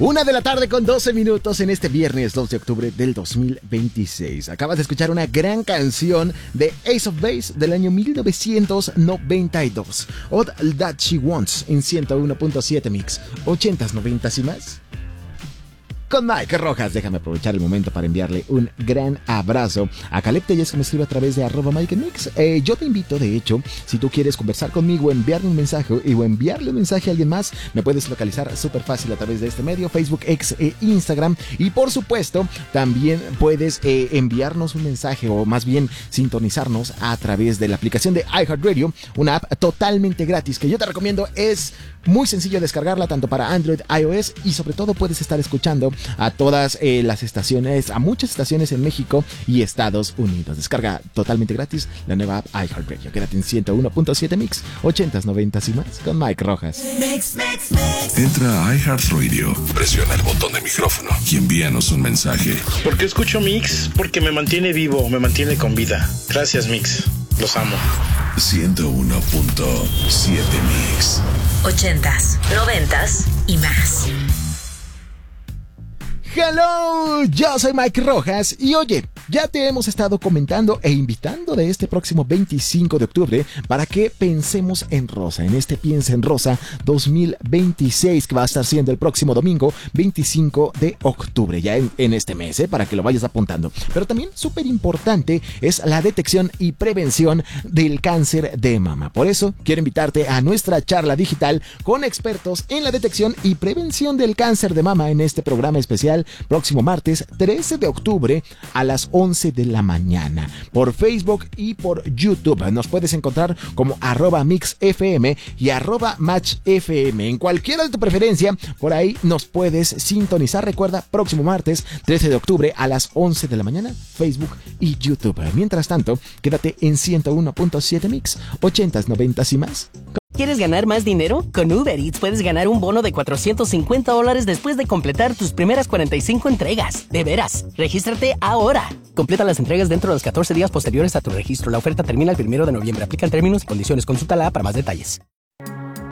1:00 con 12 minutos en este viernes 2 de octubre del 2026. Acabas de escuchar una gran canción de Ace of Base del año 1992. All That She Wants en 101.7 Mix. 80s, 90s y más. Con Mike Rojas, déjame aprovechar el momento para enviarle un gran abrazo a Caleb Telles, que me escribe a través de @MikeMix. Yo te invito, de hecho, si tú quieres conversar conmigo, enviarme un mensaje o enviarle un mensaje a alguien más, me puedes localizar súper fácil a través de este medio, Facebook, X e Instagram. Y por supuesto, también puedes enviarnos un mensaje, o más bien sintonizarnos a través de la aplicación de iHeartRadio, una app totalmente gratis que yo te recomiendo. Es muy sencillo descargarla tanto para Android, iOS, y sobre todo puedes estar escuchando a todas las estaciones, a muchas estaciones en México y Estados Unidos. Descarga totalmente gratis la nueva app iHeartRadio. Quédate en 101.7 Mix, 80s, 90s y más con Mike Rojas. Entra a iHeartRadio, presiona el botón de micrófono y envíanos un mensaje. ¿Por qué escucho Mix? Porque me mantiene vivo, me mantiene con vida. Gracias, Mix. Los amo. 101.7 Mix. 80s, 90s y más. Hello, yo soy Mike Rojas y oye, ya te hemos estado comentando e invitando de este próximo 25 de octubre para que pensemos en rosa, en este Piensa en Rosa 2026, que va a estar siendo el próximo domingo 25 de octubre, ya en este mes, para que lo vayas apuntando. Pero también súper importante es la detección y prevención del cáncer de mama. Por eso quiero invitarte a nuestra charla digital con expertos en la detección y prevención del cáncer de mama en este programa especial próximo martes 13 de octubre a las 11 de la mañana por Facebook y por YouTube. Nos puedes encontrar como @MixFM y @MatchFM. En cualquiera de tu preferencia, por ahí nos puedes sintonizar. Recuerda, próximo martes 13 de octubre a las 11 de la mañana, Facebook y YouTube. Mientras tanto, quédate en 101.7 Mix, 80s, 90s y más. ¿Quieres ganar más dinero? Con Uber Eats puedes ganar un bono de $450 después de completar tus primeras 45 entregas. De veras, regístrate ahora. Completa las entregas dentro de los 14 días posteriores a tu registro. La oferta termina el 1 de noviembre. Aplican términos y condiciones. Consúltala para más detalles.